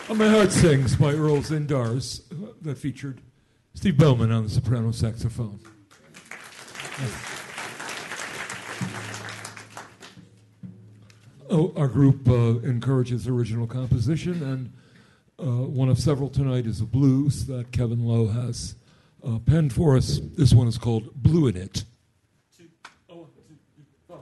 My Heart Sings by Earl Zindars that featured Steve Bowman on the soprano saxophone. Our group encourages original composition, and one of several tonight is a blues that Kevin Lowe has penned for us. This one is called Blue in It.